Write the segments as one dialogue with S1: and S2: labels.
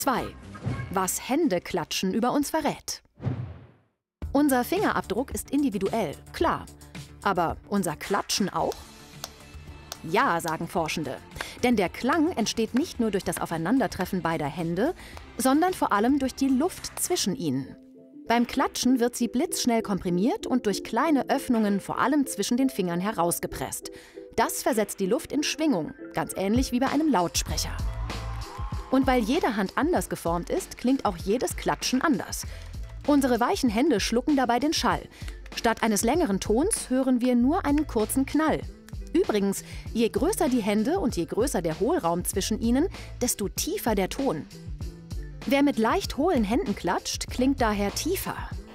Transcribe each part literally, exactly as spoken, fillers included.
S1: zwei. Was Händeklatschen über uns verrät. Unser Fingerabdruck ist individuell, klar. Aber unser Klatschen auch? Ja, sagen Forschende. Denn der Klang entsteht nicht nur durch das Aufeinandertreffen beider Hände, sondern vor allem durch die Luft zwischen ihnen. Beim Klatschen wird sie blitzschnell komprimiert und durch kleine Öffnungen vor allem zwischen den Fingern herausgepresst. Das versetzt die Luft in Schwingung, ganz ähnlich wie bei einem Lautsprecher. Und weil jede Hand anders geformt ist, klingt auch jedes Klatschen anders. Unsere weichen Hände schlucken dabei den Schall. Statt eines längeren Tons hören wir nur einen kurzen Knall. Übrigens, je größer die Hände und je größer der Hohlraum zwischen ihnen, desto tiefer der Ton. Wer mit leicht hohlen Händen klatscht, klingt daher tiefer.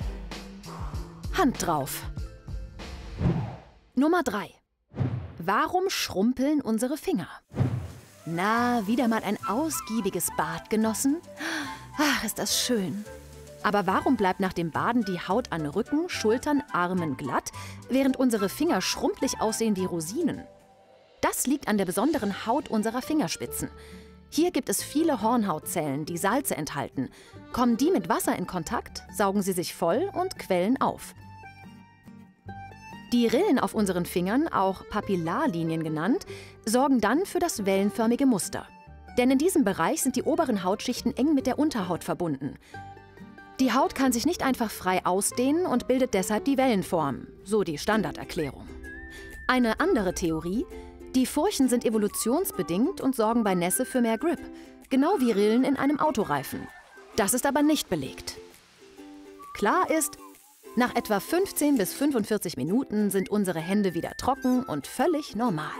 S1: Hand drauf. Nummer drei. Warum schrumpeln unsere Finger? Na, wieder mal ein ausgiebiges Bad genossen? Ach, ist das schön. Aber warum bleibt nach dem Baden die Haut an Rücken, Schultern, Armen glatt, während unsere Finger schrumpelig aussehen wie Rosinen? Das liegt an der besonderen Haut unserer Fingerspitzen. Hier gibt es viele Hornhautzellen, die Salze enthalten. Kommen die mit Wasser in Kontakt, saugen sie sich voll und quellen auf. Die Rillen auf unseren Fingern, auch Papillarlinien genannt, sorgen dann für das wellenförmige Muster. Denn in diesem Bereich sind die oberen Hautschichten eng mit der Unterhaut verbunden. Die Haut kann sich nicht einfach frei ausdehnen und bildet deshalb die Wellenform, so die Standarderklärung. Eine andere Theorie: Die Furchen sind evolutionsbedingt und sorgen bei Nässe für mehr Grip, genau wie Rillen in einem Autoreifen. Das ist aber nicht belegt. Klar ist, nach etwa fünfzehn bis fünfundvierzig Minuten sind unsere Hände wieder trocken und völlig normal.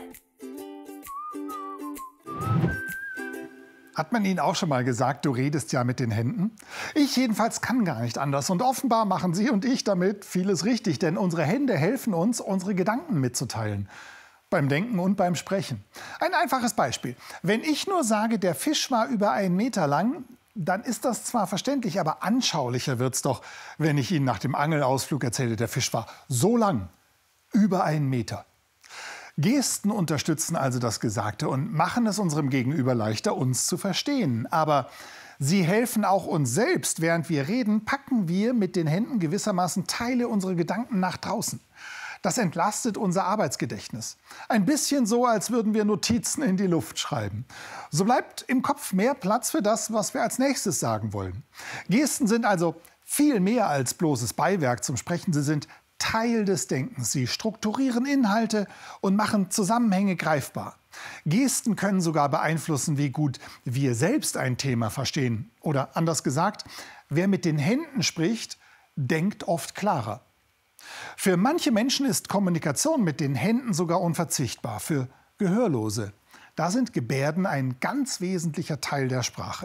S2: Hat man Ihnen auch schon mal gesagt, du redest ja mit den Händen? Ich jedenfalls kann gar nicht anders. Und offenbar machen Sie und ich damit vieles richtig. Denn unsere Hände helfen uns, unsere Gedanken mitzuteilen. Beim Denken und beim Sprechen. Ein einfaches Beispiel. Wenn ich nur sage, der Fisch war über einen Meter lang, dann ist das zwar verständlich, aber anschaulicher wird's doch, wenn ich Ihnen nach dem Angelausflug erzähle, der Fisch war so lang, über einen Meter. Gesten unterstützen also das Gesagte und machen es unserem Gegenüber leichter, uns zu verstehen. Aber sie helfen auch uns selbst. Während wir reden, packen wir mit den Händen gewissermaßen Teile unserer Gedanken nach draußen. Das entlastet unser Arbeitsgedächtnis. Ein bisschen so, als würden wir Notizen in die Luft schreiben. So bleibt im Kopf mehr Platz für das, was wir als nächstes sagen wollen. Gesten sind also viel mehr als bloßes Beiwerk zum Sprechen. Sie sind Teil des Denkens. Sie strukturieren Inhalte und machen Zusammenhänge greifbar. Gesten können sogar beeinflussen, wie gut wir selbst ein Thema verstehen. Oder anders gesagt, wer mit den Händen spricht, denkt oft klarer. Für manche Menschen ist Kommunikation mit den Händen sogar unverzichtbar. Für Gehörlose, da sind Gebärden ein ganz wesentlicher Teil der Sprache.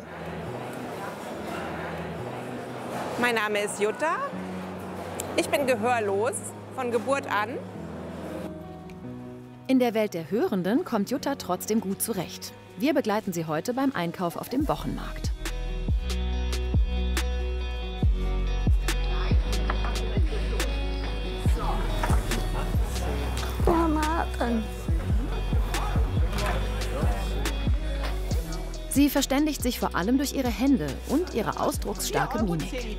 S3: Mein Name ist Jutta. Ich bin gehörlos von Geburt an.
S1: In der Welt der Hörenden kommt Jutta trotzdem gut zurecht. Wir begleiten sie heute beim Einkauf auf dem Wochenmarkt. Sie verständigt sich vor allem durch ihre Hände und ihre ausdrucksstarke Mimik.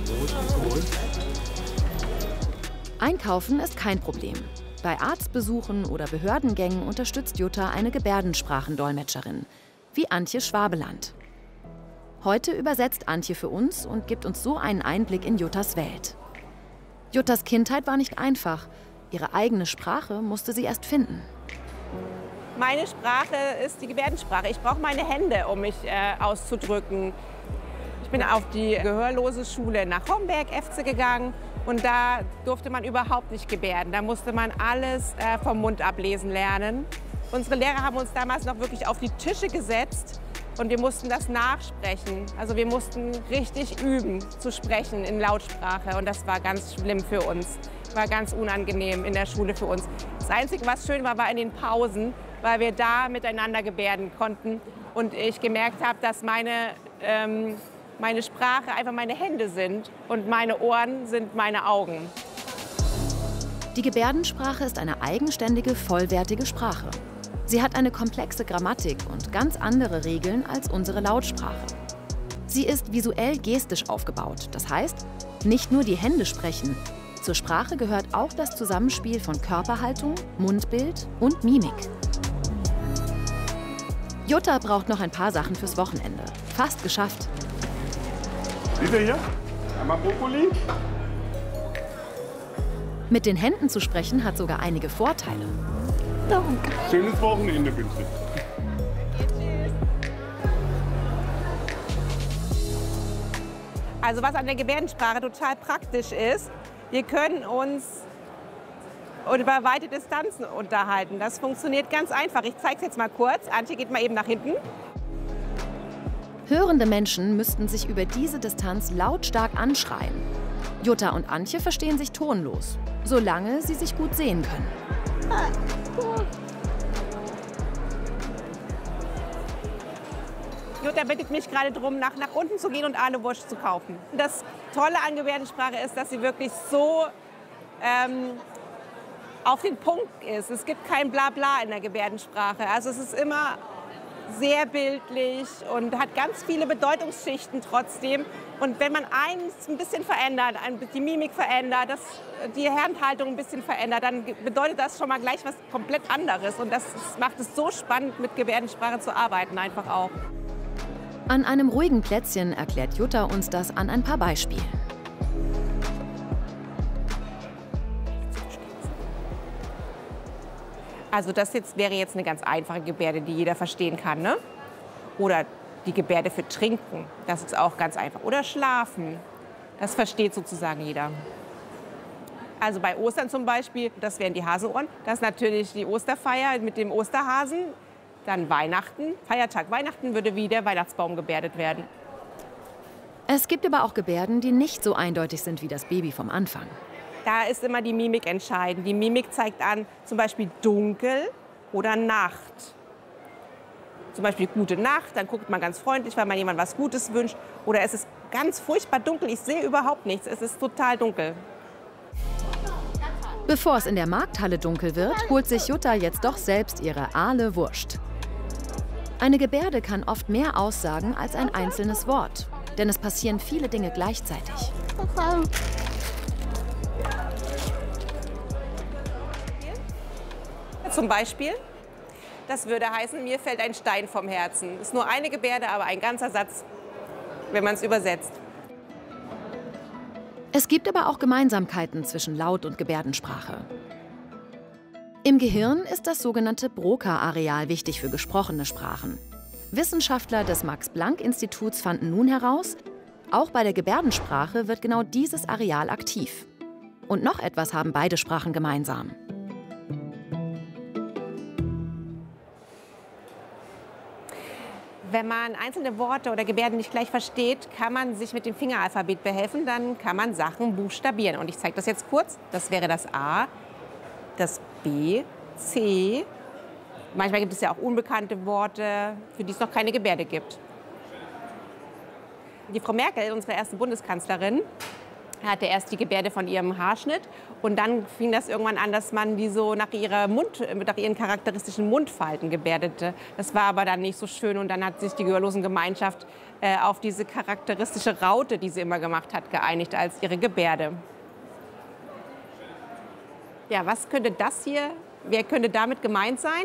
S1: Einkaufen ist kein Problem. Bei Arztbesuchen oder Behördengängen unterstützt Jutta eine Gebärdensprachendolmetscherin, wie Antje Schwabeland. Heute übersetzt Antje für uns und gibt uns so einen Einblick in Juttas Welt. Juttas Kindheit war nicht einfach. Ihre eigene Sprache musste sie erst finden.
S3: Meine Sprache ist die Gebärdensprache. Ich brauche meine Hände, um mich äh, auszudrücken. Ich bin auf die gehörlose Schule nach Homberg-Efze gegangen und da durfte man überhaupt nicht gebärden. Da musste man alles äh, vom Mund ablesen lernen. Unsere Lehrer haben uns damals noch wirklich auf die Tische gesetzt und wir mussten das nachsprechen. Also wir mussten richtig üben zu sprechen in Lautsprache und das war ganz schlimm für uns. War ganz unangenehm in der Schule für uns. Das Einzige, was schön war, war in den Pausen, weil wir da miteinander gebärden konnten und ich gemerkt habe, dass meine, ähm, meine Sprache einfach meine Hände sind und meine Ohren sind meine Augen.
S1: Die Gebärdensprache ist eine eigenständige, vollwertige Sprache. Sie hat eine komplexe Grammatik und ganz andere Regeln als unsere Lautsprache. Sie ist visuell gestisch aufgebaut. Das heißt, nicht nur die Hände sprechen. Zur Sprache gehört auch das Zusammenspiel von Körperhaltung, Mundbild und Mimik. Jutta braucht noch ein paar Sachen fürs Wochenende. Fast geschafft.
S4: Wieder hier? Einmal Brokkoli.
S1: Mit den Händen zu sprechen hat sogar einige Vorteile.
S4: Danke. Schönes Wochenende wünsche ich.
S3: Also was an der Gebärdensprache total praktisch ist, wir können uns über weite Distanzen unterhalten. Das funktioniert ganz einfach. Ich zeige es jetzt mal kurz. Antje geht mal eben nach hinten.
S1: Hörende Menschen müssten sich über diese Distanz lautstark anschreien. Jutta und Antje verstehen sich tonlos, solange sie sich gut sehen können.
S3: Jutta bittet mich gerade darum, nach, nach unten zu gehen und Aluwurst zu kaufen. Das Tolle an Gebärdensprache ist, dass sie wirklich so ähm, auf den Punkt ist. Es gibt kein Blabla in der Gebärdensprache. Also es ist immer sehr bildlich und hat ganz viele Bedeutungsschichten trotzdem. Und wenn man eins ein bisschen verändert, die Mimik verändert, das, die Handhaltung ein bisschen verändert, dann bedeutet das schon mal gleich was komplett anderes. Und das macht es so spannend, mit Gebärdensprache zu arbeiten, einfach auch.
S1: An einem ruhigen Plätzchen erklärt Jutta uns das an ein paar Beispielen.
S3: Also das jetzt wäre jetzt eine ganz einfache Gebärde, die jeder verstehen kann, ne? Oder die Gebärde für Trinken, das ist auch ganz einfach. Oder Schlafen, das versteht sozusagen jeder. Also bei Ostern zum Beispiel, das wären die Hasenohren, das ist natürlich die Osterfeier mit dem Osterhasen. Dann Weihnachten, Feiertag Weihnachten würde wie der Weihnachtsbaum gebärdet werden.
S1: Es gibt aber auch Gebärden, die nicht so eindeutig sind wie das Baby vom Anfang.
S3: Da ist immer die Mimik entscheidend. Die Mimik zeigt an, zum Beispiel dunkel oder Nacht. Zum Beispiel gute Nacht, dann guckt man ganz freundlich, weil man jemandem was Gutes wünscht. Oder es ist ganz furchtbar dunkel, ich sehe überhaupt nichts, es ist total dunkel.
S1: Bevor es in der Markthalle dunkel wird, holt sich Jutta jetzt doch selbst ihre Aale Wurst. Eine Gebärde kann oft mehr aussagen als ein einzelnes Wort, denn es passieren viele Dinge gleichzeitig.
S3: Zum Beispiel, das würde heißen, mir fällt ein Stein vom Herzen. Das ist nur eine Gebärde, aber ein ganzer Satz, wenn man es übersetzt.
S1: Es gibt aber auch Gemeinsamkeiten zwischen Laut- und Gebärdensprache. Im Gehirn ist das sogenannte Broca-Areal wichtig für gesprochene Sprachen. Wissenschaftler des Max-Planck-Instituts fanden nun heraus, auch bei der Gebärdensprache wird genau dieses Areal aktiv. Und noch etwas haben beide Sprachen gemeinsam.
S3: Wenn man einzelne Worte oder Gebärden nicht gleich versteht, kann man sich mit dem Fingeralphabet behelfen. Dann kann man Sachen buchstabieren. Und ich zeige das jetzt kurz. Das wäre das A, das B, C. Manchmal gibt es ja auch unbekannte Worte, für die es noch keine Gebärde gibt. Die Frau Merkel, unsere erste Bundeskanzlerin, hatte erst die Gebärde von ihrem Haarschnitt. Und dann fing das irgendwann an, dass man die so nach, ihrer Mund, nach ihren charakteristischen Mundfalten gebärdete. Das war aber dann nicht so schön. Und dann hat sich die Gehörlosengemeinschaft äh, auf diese charakteristische Raute, die sie immer gemacht hat, geeinigt als ihre Gebärde. Ja, was könnte das hier, wer könnte damit gemeint sein?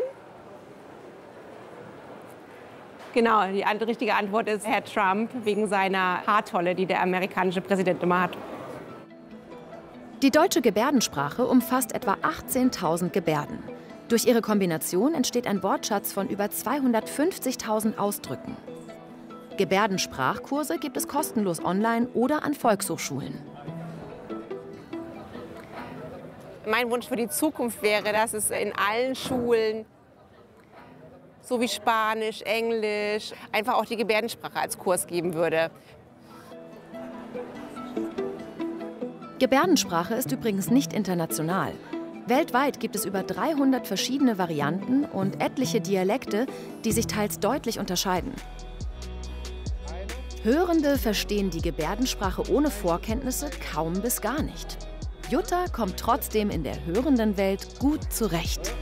S3: Genau, die richtige Antwort ist Herr Trump, wegen seiner Haartolle, die der amerikanische Präsident immer hat.
S1: Die deutsche Gebärdensprache umfasst etwa achtzehntausend Gebärden. Durch ihre Kombination entsteht ein Wortschatz von über zweihundertfünfzigtausend Ausdrücken. Gebärdensprachkurse gibt es kostenlos online oder an Volkshochschulen.
S3: Mein Wunsch für die Zukunft wäre, dass es in allen Schulen, so wie Spanisch, Englisch, einfach auch die Gebärdensprache als Kurs geben würde.
S1: Gebärdensprache ist übrigens nicht international. Weltweit gibt es über dreihundert verschiedene Varianten und etliche Dialekte, die sich teils deutlich unterscheiden. Hörende verstehen die Gebärdensprache ohne Vorkenntnisse kaum bis gar nicht. Jutta kommt trotzdem in der hörenden Welt gut zurecht.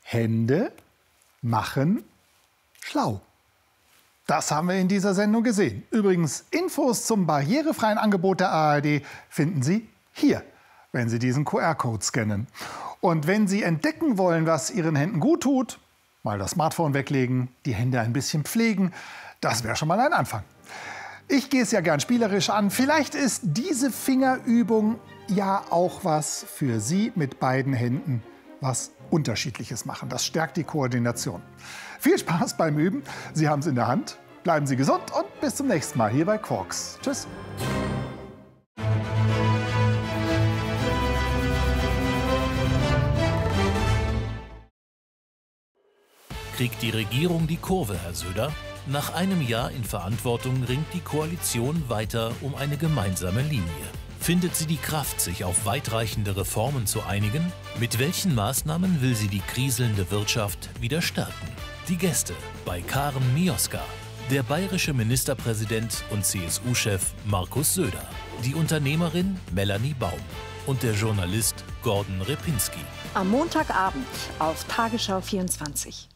S2: Hände machen schlau. Das haben wir in dieser Sendung gesehen. Übrigens, Infos zum barrierefreien Angebot der A R D finden Sie hier, wenn Sie diesen Q R-Code scannen. Und wenn Sie entdecken wollen, was Ihren Händen gut tut, mal das Smartphone weglegen, die Hände ein bisschen pflegen, das wäre schon mal ein Anfang. Ich gehe es ja gern spielerisch an. Vielleicht ist diese Fingerübung ja auch was für Sie mit beiden Händen, was Unterschiedliches machen. Das stärkt die Koordination. Viel Spaß beim Üben. Sie haben es in der Hand. Bleiben Sie gesund und bis zum nächsten Mal hier bei Quarks. Tschüss.
S5: Kriegt die Regierung die Kurve, Herr Söder? Nach einem Jahr in Verantwortung ringt die Koalition weiter um eine gemeinsame Linie. Findet sie die Kraft, sich auf weitreichende Reformen zu einigen? Mit welchen Maßnahmen will sie die kriselnde Wirtschaft wieder stärken? Die Gäste bei Karen Mioska, der bayerische Ministerpräsident und C S U-Chef Markus Söder, die Unternehmerin Melanie Baum und der Journalist Gordon Repinski.
S6: Am Montagabend auf Tagesschau vierundzwanzig.